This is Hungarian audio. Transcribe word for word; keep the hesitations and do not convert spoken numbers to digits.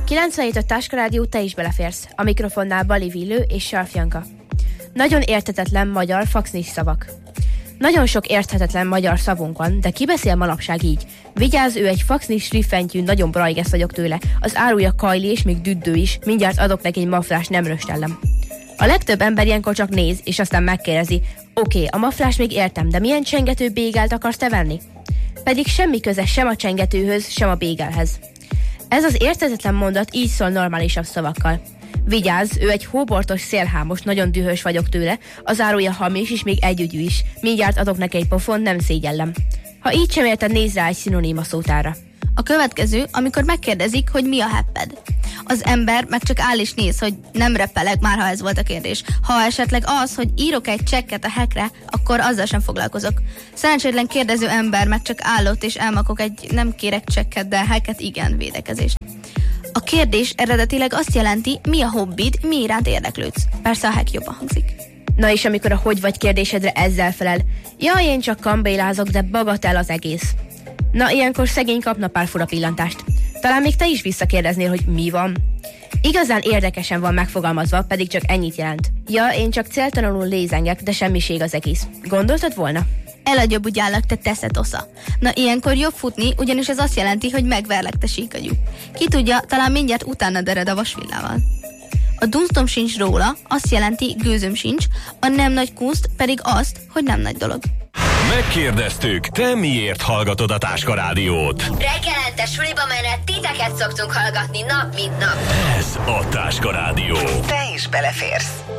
kilencvenhét a Táska Rádió, te is beleférsz. A mikrofonnál Bali Villő és Sarf Janka. Nagyon érthetetlen magyar faxnis szavak. Nagyon sok érthetetlen magyar szavunk van, de ki beszél manapság így? Vigyázz, ő egy faxnis riffentyű, nagyon brajgesz vagyok tőle. Az árulja kajli és még düddő is, mindjárt adok neki egy maflás, nem röstellem. A legtöbb ember ilyenkor csak néz, és aztán megkérdezi, oké, okay, a maflás még értem, de milyen csengető bégelt akarsz te venni? Pedig semmi köze sem a csengetőhöz, sem a bégelhez. Ez az érthetetlen mondat így szól normálisabb szavakkal. Vigyázz, ő egy hóbortos szélhámos, nagyon dühös vagyok tőle, az árulja hamis és még együgyű is. Mindjárt adok neki egy pofon, nem szégyellem. Ha így sem érted, nézz rá egy szinoníma szótára. A következő, amikor megkérdezik, hogy mi a hepped. Az ember meg csak áll és néz, hogy nem reppeleg, már ha ez volt a kérdés. Ha esetleg az, hogy írok egy csekket a hekre, akkor azzal sem foglalkozok. Szerencsétlen kérdező ember meg csak állott és elmakok egy nem kérek csekket, de heket igen védekezést. A kérdés eredetileg azt jelenti, mi a hobbid, mi iránt érdeklődsz. Persze a hek jobban hangzik. Na és amikor a hogy vagy kérdésedre ezzel felel, jaj, én csak kambélázok, de bagatell az egész. Na, ilyenkor szegény kapna pár fura pillantást. Talán még te is visszakérdeznél, hogy mi van. Igazán érdekesen van megfogalmazva, pedig csak ennyit jelent. Ja, én csak céltalanul lézengek, de semmiség az egész. Gondoltad volna? Eladja bugyállak, te teszetosza. Na, ilyenkor jobb futni, ugyanis ez azt jelenti, hogy megverlek, te síkagyú. Ki tudja, talán mindjárt utána dered a vasvillával. A dunstom sincs róla, azt jelenti, gőzöm sincs, a nem nagy kunst pedig azt, hogy nem nagy dolog. Megkérdeztük, te miért hallgatod a Táska Rádiót? Reggelente suliba menet titeket szoktunk hallgatni nap mint nap. Ez a Táska Rádió. Te is beleférsz.